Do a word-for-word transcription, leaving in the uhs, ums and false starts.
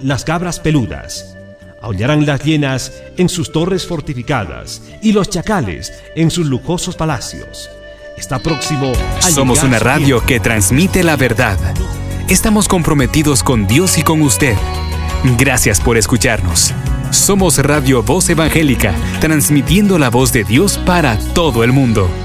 las cabras peludas. Aullarán las hienas en sus torres fortificadas y los chacales en sus lujosos palacios. Está próximo a Somos llegar una su radio tiempo. que transmite la verdad. Estamos comprometidos con Dios y con usted. Gracias por escucharnos. Somos Radio Voz Evangélica, transmitiendo la voz de Dios para todo el mundo.